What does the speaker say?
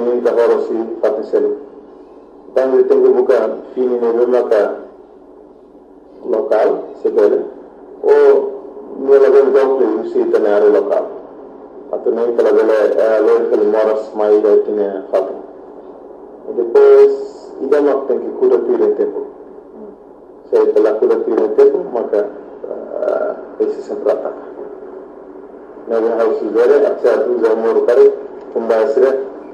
ini ka horo si patisel tangi tengu buka fini ne bemaka lokal sebele o nela ben dokle usi tanare lokal atau nem kala bele local moras mai da tine fatu depois idama tem que cuidar do tempo se ela cuida do tempo maka esse sempre ataca na hausa dele até a usa moro kare kumbasire